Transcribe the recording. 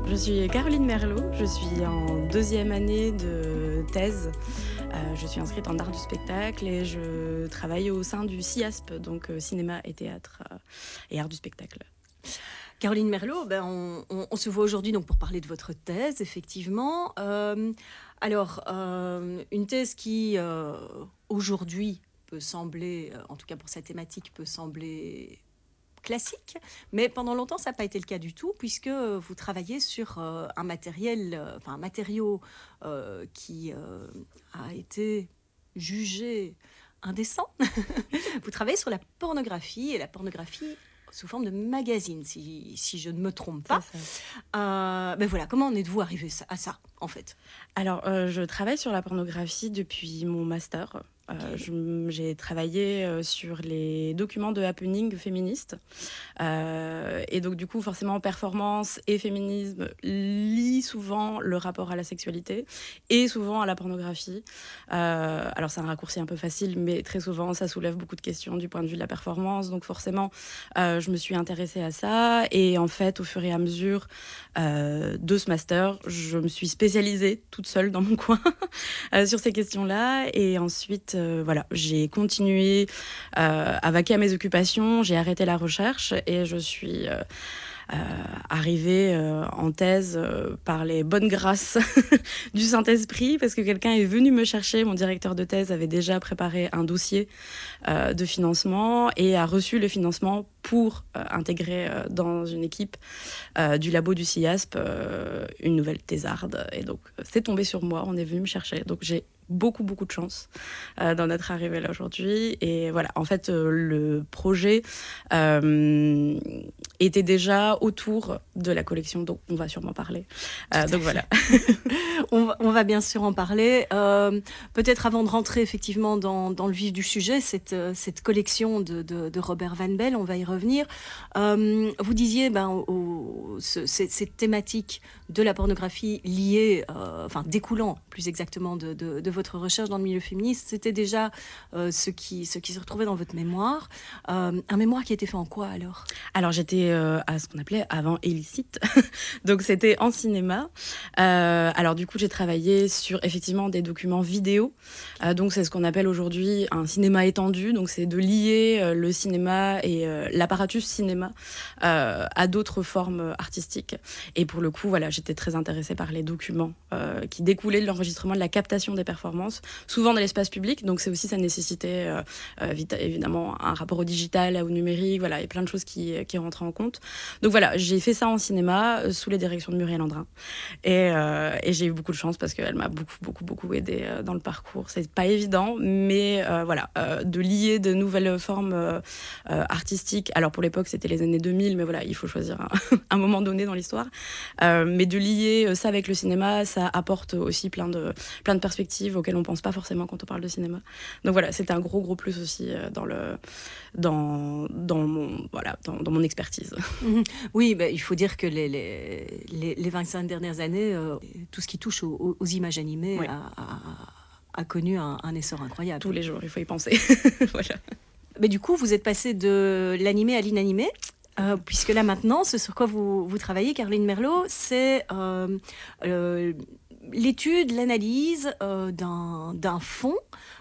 Je suis Caroline Merlot, je suis en deuxième année de thèse. Je suis inscrite en art du spectacle et je travaille au sein du CIASP, donc cinéma et théâtre et art du spectacle. Caroline Merlot, on se voit aujourd'hui donc pour parler de votre thèse, effectivement. Une thèse qui, aujourd'hui, peut sembler, en tout cas pour cette thématique, peut sembler classique, mais pendant longtemps, ça n'a pas été le cas du tout, puisque vous travaillez sur un matériau qui a été jugé indécent. Vous travaillez sur la pornographie, et la pornographie sous forme de magazine, si je ne me trompe pas. Mais voilà, comment en êtes-vous arrivé à ça, en fait? Alors, je travaille sur la pornographie depuis mon master. J'ai travaillé sur les documents de happening féministes. Et donc, du coup, forcément, performance et féminisme lient souvent le rapport à la sexualité et souvent à la pornographie. Alors, c'est un raccourci un peu facile, mais très souvent, ça soulève beaucoup de questions du point de vue de la performance. Donc, forcément, je me suis intéressée à ça. Et en fait, au fur et à mesure de ce master, je me suis spécialisée toute seule dans mon coin sur ces questions-là. Et ensuite, voilà, j'ai continué à vaquer à mes occupations. J'ai arrêté la recherche et je suis arrivée en thèse par les bonnes grâces du Saint-Esprit, parce que quelqu'un est venu me chercher. Mon directeur de thèse avait déjà préparé un dossier de financement et a reçu le financement pour intégrer dans une équipe du labo du CIASP une nouvelle thésarde. Et donc, c'est tombé sur moi, on est venu me chercher. Donc, j'ai beaucoup de chance d'en être arrivée là aujourd'hui. Et voilà, en fait, le projet était déjà autour de la collection dont on va sûrement parler. Donc voilà. On va bien sûr en parler. Peut-être avant de rentrer effectivement dans le vif du sujet, cette collection de Robert Van Belle, on va y revenir. Vous disiez cette thématique de la pornographie liée, découlant plus exactement de votre recherche dans le milieu féministe, c'était déjà ce qui se retrouvait dans votre mémoire. Un mémoire qui était fait en quoi alors? Alors j'étais à ce qu'on appelait avant illicite, donc c'était en cinéma. Alors du coup j'ai travaillé sur effectivement des documents vidéo, donc c'est ce qu'on appelle aujourd'hui un cinéma étendu, donc c'est de lier le cinéma et l'apparatus cinéma à d'autres formes artistiques. Et pour le coup voilà, j'étais très intéressée par les documents qui découlaient de l'enregistrement, de la captation des performances, souvent dans l'espace public, donc c'est aussi ça nécessitait évidemment un rapport au digital, au numérique, voilà, il y a plein de choses qui rentrent en compte. Donc voilà, j'ai fait ça en cinéma sous les directions de Muriel Andrin. Et j'ai eu beaucoup de chance parce qu'elle m'a beaucoup aidée dans le parcours. C'est pas évident, mais voilà, de lier de nouvelles formes artistiques. Alors pour l'époque, c'était les années 2000, mais voilà, il faut choisir un moment donné dans l'histoire. Mais de lier ça avec le cinéma, ça apporte aussi plein de perspectives auxquelles on pense pas forcément quand on parle de cinéma. Donc voilà, c'était un gros plus aussi dans mon expertise. Oui, il faut dire que les 25 dernières années, tout ce qui touche aux images animées Oui. a connu un essor incroyable. Tous les jours, il faut y penser. Voilà. Mais du coup, vous êtes passée de l'animé à l'inanimé, puisque là maintenant, ce sur quoi vous travaillez, Caroline Merlot, c'est l'étude, l'analyse d'un fond